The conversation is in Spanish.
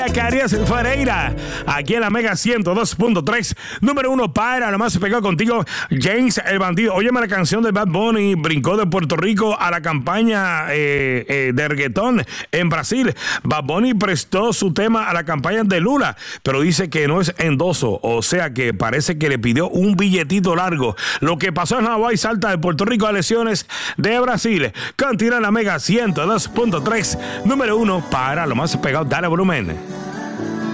Carías Ferreira, aquí en la Mega 102.3, número 1 para lo más pegado contigo, James el Bandido. Óyeme la canción de Bad Bunny, brincó de Puerto Rico a la campaña de reggaetón en Brasil. Bad Bunny prestó su tema a la campaña de Lula, pero dice que no es endoso, o sea que parece que le pidió un billetito largo. Lo que pasó en Hawái salta de Puerto Rico a lesiones de Brasil. Continúa en la Mega 102.3, número 1 para lo más pegado. Dale volumen.